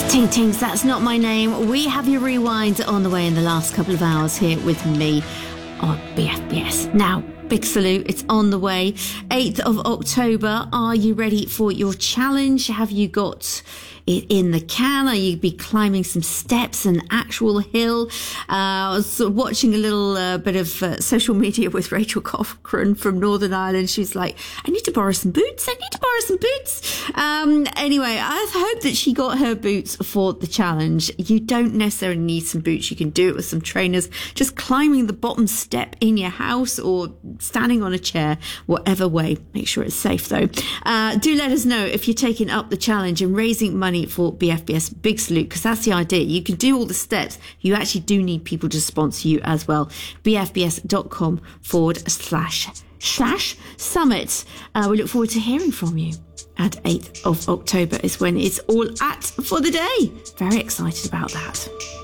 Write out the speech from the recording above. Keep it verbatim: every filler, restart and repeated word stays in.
Ting Tings, that's not my name. We have your rewind on the way in the last couple of hours here with me on B F B S. Now, big salute, it's on the way. eighth of October, are you ready for your challenge? Have you got it in the can? Are you be climbing some steps, an actual hill? Uh, I was sort of watching a little uh, bit of uh, social media with Rachel Cochrane from Northern Ireland. She's like, I need to borrow some boots. I need to borrow some boots. Um, anyway, I hope that she got her boots for the challenge. You don't necessarily need some boots. You can do it with some trainers, just climbing the bottom step in your house or standing on a chair, whatever way. Make sure it's safe though. Uh, do let us know if you're taking up the challenge and raising money for B F B S. Big salute, because that's the idea. You can do all the steps. You actually do need people to sponsor you as well. bfbs.com forward slash slash summit. Uh, we look forward to hearing from you. And eighth of October is when it's all at for the day. Very excited about that.